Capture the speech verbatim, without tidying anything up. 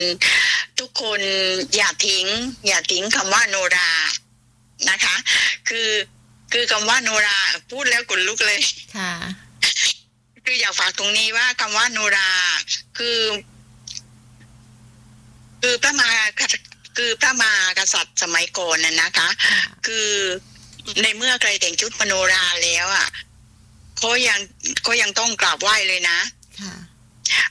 ทุกคนอย่าทิ้งอย่าทิ้งคำว่าโนรานะคะคือคือคำว่าโนราพูดแล้วขนลุกเลยค่ะคืออยากฝากตรงนี้ว่าคำว่าโนราคือคือพระมหาคือพระมหากษัตริย์สมัยก่อนน่ะนะคะคือในเมื่อใครแต่งชุดมโนราแล้วอ่ะเขายังเขายังต้องกราบไหว้เลยนะ